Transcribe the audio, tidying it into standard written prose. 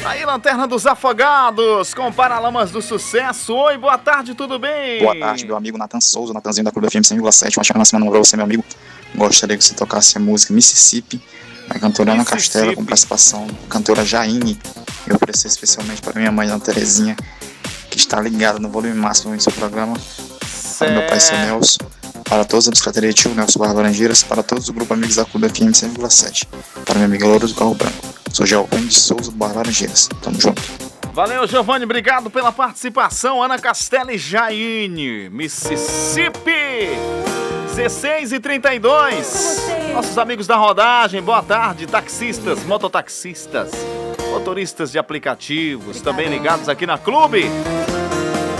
Aí, Lanterna dos Afogados, com Paralamas do Sucesso. Oi, boa tarde, tudo bem? Boa tarde, meu amigo Nathan Souza, Natanzinho da Clube FM 100,7. Uma chama na semana pra você, meu amigo. Gostaria que você tocasse a música Mississippi, da cantora Ana Castela, com participação da cantora Jaine. Eu ofereço especialmente para minha mãe, Ana Terezinha, que está ligada no volume máximo do seu programa. Para meu pai, seu Nelson. Para todos da bicicletaria Tio Nelson Barra Laranjeiras. Para todos o grupo Amigos da Clube FM 100,7. Para minha amiga Loura do Carro Branco. Sou Giovanni de Souza do Barra Laranjeiras. Tamo junto. Valeu, Giovanni, obrigado pela participação. Ana Castela e Jaine, Mississippi, 16h32. Nossos amigos da rodagem, boa tarde, taxistas, mototaxistas, motoristas de aplicativos, também ligados aqui na Clube.